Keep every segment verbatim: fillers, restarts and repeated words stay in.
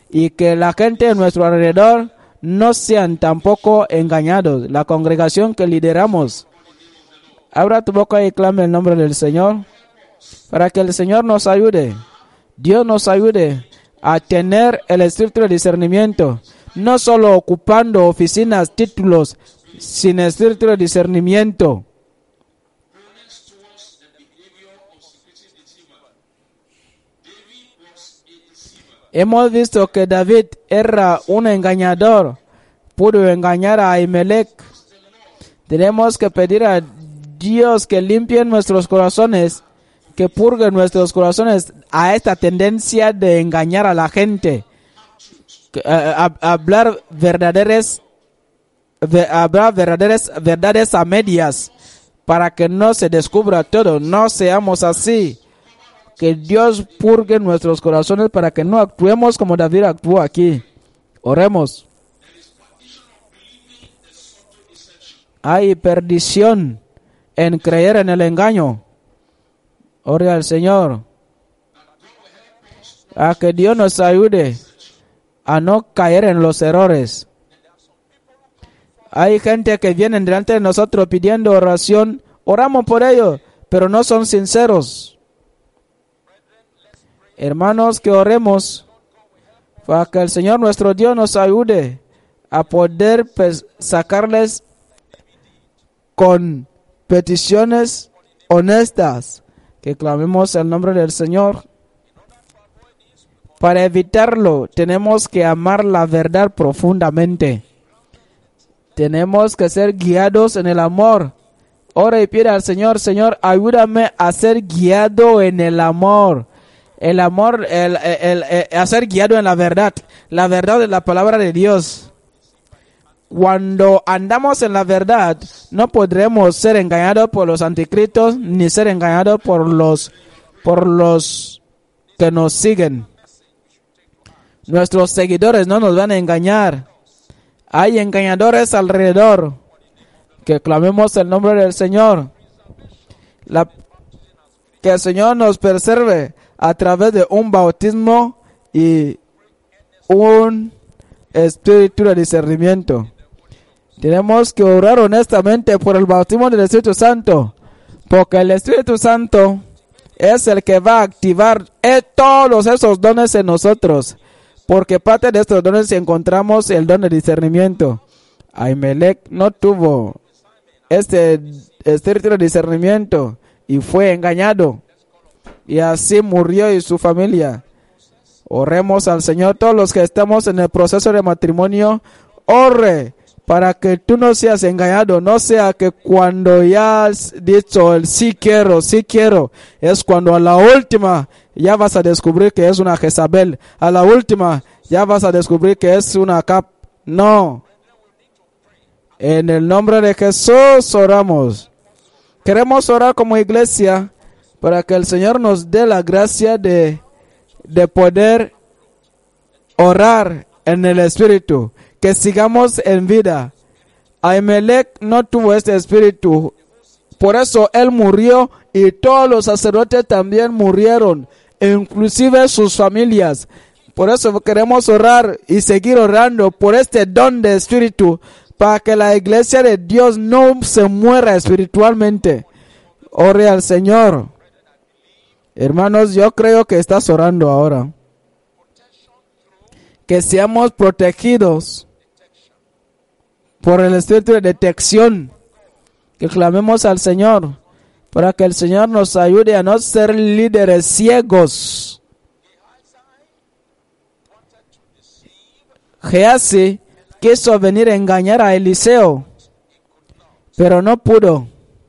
y que la gente a nuestro alrededor no sean tampoco engañados. La congregación que lideramos, abra tu boca y clame el nombre del Señor para que el Señor nos ayude. Dios nos ayude a tener el espíritu de discernimiento, no solo ocupando oficinas, títulos, sin espíritu de discernimiento. Hemos visto que David era un engañador, pudo engañar a Ahimelech. Tenemos que pedir a Dios que limpie nuestros corazones, que purgue nuestros corazones a esta tendencia de engañar a la gente, a, a, a hablar verdaderas, a hablar verdaderas verdades a medias, para que no se descubra todo. No seamos así. Que Dios purgue nuestros corazones para que no actuemos como David actuó aquí. Oremos. Hay perdición en creer en el engaño. Ore al Señor a que Dios nos ayude a no caer en los errores. Hay gente que viene delante de nosotros pidiendo oración. Oramos por ellos, pero no son sinceros. Hermanos, que oremos para que el Señor nuestro Dios nos ayude a poder sacarles con peticiones honestas, que clamemos el nombre del Señor. Para evitarlo, tenemos que amar la verdad profundamente. Tenemos que ser guiados en el amor. Ora y pide al Señor: Señor, ayúdame a ser guiado en el amor. El amor, el, el, el, el a ser guiado en la verdad. La verdad de la palabra de Dios. Cuando andamos en la verdad, no podremos ser engañados por los anticristos, ni ser engañados por los, por los que nos siguen. Nuestros seguidores no nos van a engañar. Hay engañadores alrededor. Que clamemos el nombre del Señor. La, que el Señor nos preserve a través de un bautismo y un espíritu de discernimiento. Tenemos que orar honestamente por el bautismo del Espíritu Santo, porque el Espíritu Santo es el que va a activar todos esos dones en nosotros, porque parte de estos dones encontramos el don de discernimiento. Ahimelech no tuvo este espíritu de discernimiento y fue engañado, y así murió y su familia. Oremos al Señor. Todos los que estamos en el proceso de matrimonio, ore para que tú no seas engañado. No sea que cuando ya has dicho el sí quiero, sí quiero, es cuando a la última ya vas a descubrir que es una Jezabel. A la última ya vas a descubrir que es una Cap. No. En el nombre de Jesús oramos. Queremos orar como iglesia para que el Señor nos dé la gracia de, de poder orar en el Espíritu, que sigamos en vida. Ahimelech no tuvo este espíritu, por eso él murió y todos los sacerdotes también murieron, inclusive sus familias. Por eso queremos orar y seguir orando por este don de espíritu, para que la iglesia de Dios no se muera espiritualmente. Ore al Señor. Hermanos, yo creo que estás orando ahora. Que seamos protegidos por el espíritu de detección. Que clamemos al Señor para que el Señor nos ayude a no ser líderes ciegos. Gehazi quiso venir a engañar a Eliseo, pero no pudo.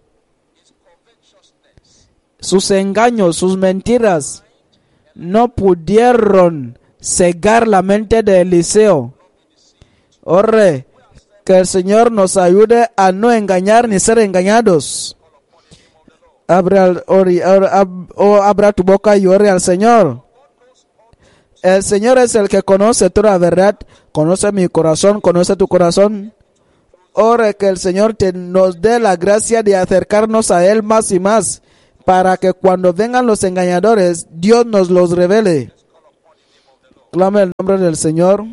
Sus engaños, sus mentiras, no pudieron cegar la mente de Eliseo. Ore, que el Señor nos ayude a no engañar ni ser engañados. Abra, ori, abra, abra tu boca y ore al Señor. El Señor es el que conoce toda la verdad, conoce mi corazón, conoce tu corazón. Ore que el Señor te, nos dé la gracia de acercarnos a Él más y más, para que cuando vengan los engañadores, Dios nos los revele. Clama el nombre del Señor.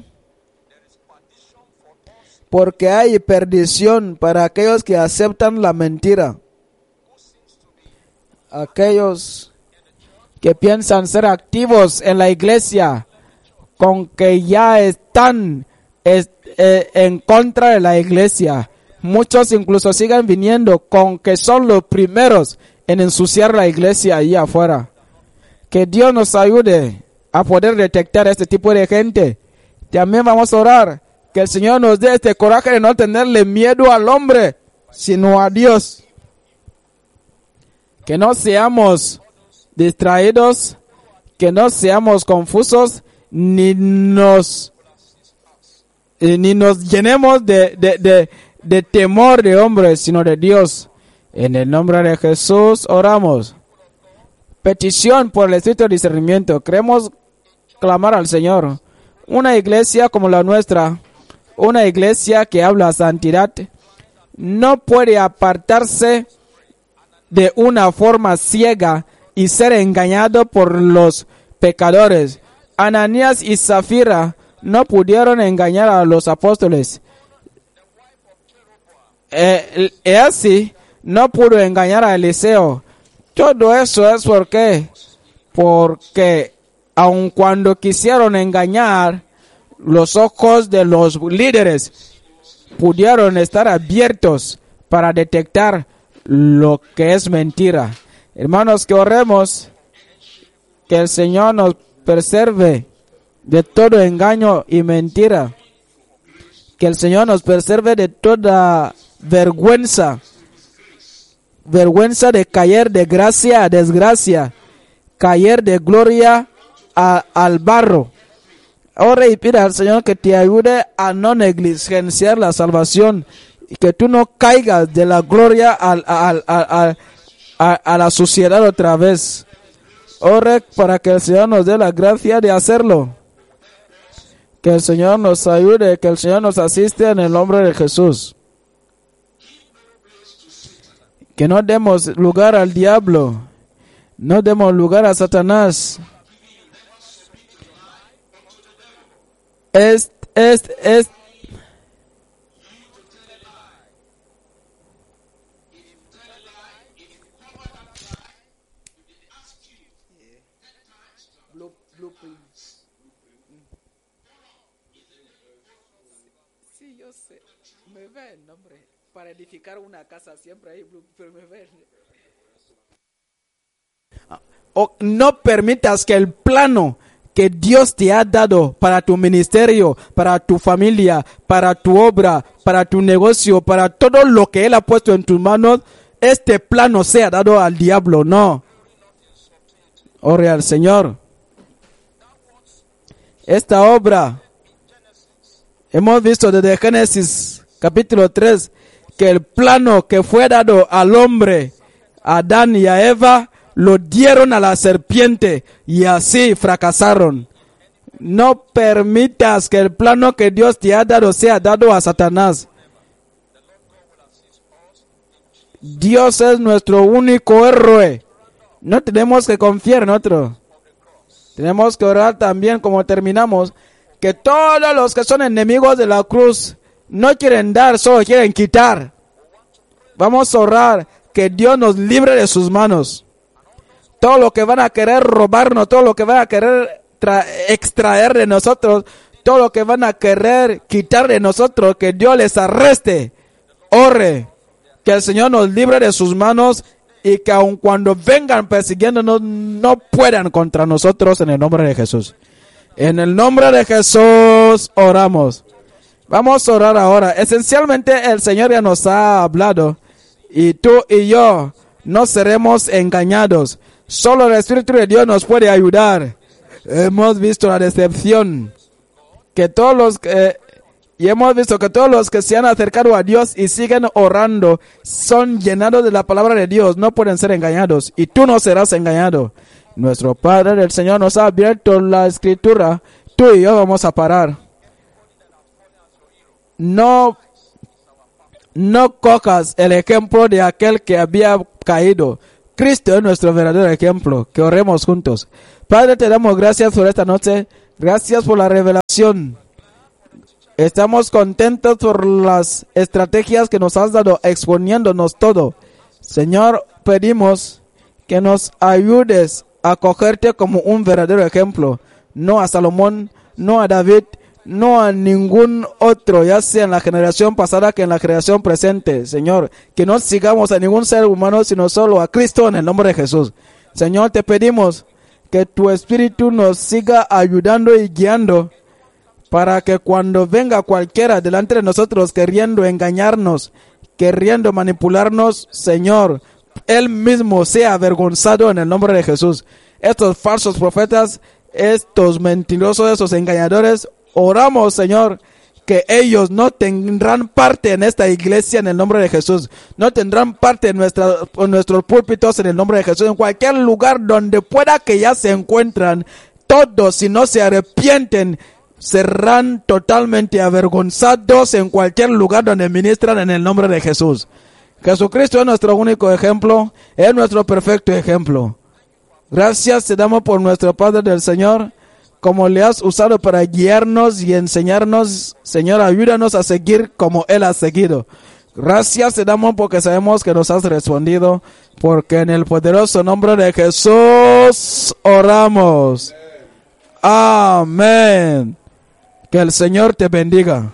Porque hay perdición para aquellos que aceptan la mentira. Aquellos que piensan ser activos en la iglesia, con que ya están es, eh, en contra de la iglesia. Muchos incluso siguen viniendo con que son los primeros en ensuciar la iglesia ahí afuera. Que Dios nos ayude a poder detectar este tipo de gente. También vamos a orar que el Señor nos dé este coraje de no tenerle miedo al hombre, sino a Dios. Que no seamos distraídos, que no seamos confusos, ni nos, eh, ni nos llenemos de, de, de, de temor de hombres, sino de Dios. En el nombre de Jesús oramos. Petición por el espíritu de discernimiento. Queremos clamar al Señor. Una iglesia como la nuestra, una iglesia que habla santidad, no puede apartarse de una forma ciega y ser engañado por los pecadores. Ananías y Zafira no pudieron engañar a los apóstoles. Eh, así no pudo engañar a Eliseo. Todo eso es porque, porque aun cuando quisieron engañar, los ojos de los líderes pudieron estar abiertos para detectar lo que es mentira. Hermanos, que oremos que el Señor nos preserve de todo engaño y mentira. Que el Señor nos preserve de toda vergüenza. Vergüenza de caer de gracia a desgracia. Caer de gloria a, al barro. Ora y pida al Señor que te ayude a no negligenciar la salvación. Y que tú no caigas de la gloria a, a, a, a, a, a la suciedad otra vez. Ore para que el Señor nos dé la gracia de hacerlo. Que el Señor nos ayude, que el Señor nos asiste en el nombre de Jesús. Que no demos lugar al diablo. No demos lugar a Satanás. Es, es, es. Sí, yo sé. Me ven, hombre. Para edificar una casa siempre hay pero me ven. O no permitas que el plano que Dios te ha dado para tu ministerio, para tu familia, para tu obra, para tu negocio, para todo lo que Él ha puesto en tus manos, este plano sea dado al diablo. No. Ore al Señor. Esta obra, hemos visto desde Génesis capítulo tres, que el plano que fue dado al hombre, a Adán y a Eva, lo dieron a la serpiente y así fracasaron. No permitas que el plano que Dios te ha dado sea dado a Satanás. Dios es nuestro único héroe. No tenemos que confiar en otro. Tenemos que orar también, como terminamos, que todos los que son enemigos de la cruz no quieren dar, solo quieren quitar. Vamos a orar que Dios nos libre de sus manos. Todo lo que van a querer robarnos, todo lo que van a querer extraer de nosotros, todo lo que van a querer quitar de nosotros, que Dios les arreste. Ore, que el Señor nos libre de sus manos y que aun cuando vengan persiguiéndonos, no puedan contra nosotros en el nombre de Jesús. En el nombre de Jesús oramos. Vamos a orar ahora. Esencialmente el Señor ya nos ha hablado y tú y yo no seremos engañados. Solo el Espíritu de Dios nos puede ayudar. Hemos visto la decepción que todos los que y hemos visto que todos los que se han acercado a Dios y siguen orando son llenados de la palabra de Dios. No pueden ser engañados y tú no serás engañado. Nuestro Padre, el Señor, nos ha abierto la Escritura. Tú y yo vamos a parar. No, no cojas el ejemplo de aquel que había caído. Cristo es nuestro verdadero ejemplo. Que oremos juntos. Padre, te damos gracias por esta noche. Gracias por la revelación. Estamos contentos por las estrategias que nos has dado, exponiéndonos todo. Señor, pedimos que nos ayudes a cogerte como un verdadero ejemplo. No a Salomón, no a David, no a ningún otro, ya sea en la generación pasada que en la generación presente. Señor, que no sigamos a ningún ser humano, sino solo a Cristo en el nombre de Jesús. Señor, te pedimos que tu Espíritu nos siga ayudando y guiando para que cuando venga cualquiera delante de nosotros queriendo engañarnos, queriendo manipularnos, Señor, Él mismo sea avergonzado en el nombre de Jesús. Estos falsos profetas, estos mentirosos, estos engañadores, oramos, Señor, que ellos no tendrán parte en esta iglesia en el nombre de Jesús. No tendrán parte en, nuestra, en nuestros púlpitos en el nombre de Jesús. En cualquier lugar donde pueda que ya se encuentran, todos, si no se arrepienten, serán totalmente avergonzados en cualquier lugar donde ministran en el nombre de Jesús. Jesucristo es nuestro único ejemplo, es nuestro perfecto ejemplo. Gracias te damos por nuestro Padre del Señor, como le has usado para guiarnos y enseñarnos. Señor, ayúdanos a seguir como Él ha seguido. Gracias te damos porque sabemos que nos has respondido, porque en el poderoso nombre de Jesús oramos. Amén. Que el Señor te bendiga.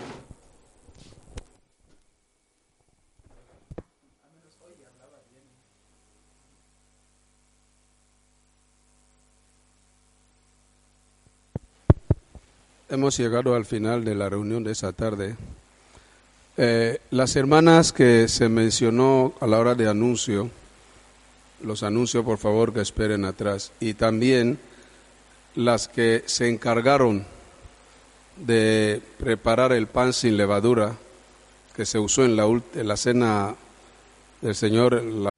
Hemos llegado al final de la reunión de esta tarde. Eh, las hermanas que se mencionó a la hora de anuncio, los anuncios por favor que esperen atrás, y también las que se encargaron de preparar el pan sin levadura que se usó en la, en la cena del Señor la